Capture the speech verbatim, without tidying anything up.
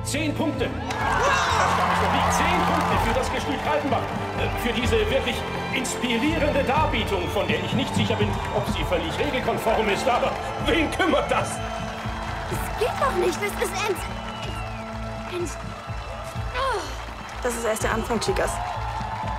Zehn Punkte. Das gab es noch nicht. Zehn Punkte für das Gestüt Kaltenbach. Für diese wirklich inspirierende Darbietung, von der ich nicht sicher bin, ob sie völlig regelkonform ist. Aber wen kümmert das? Das geht doch nicht. Das ist ent... ent... Das ist erst der Anfang, Chicas.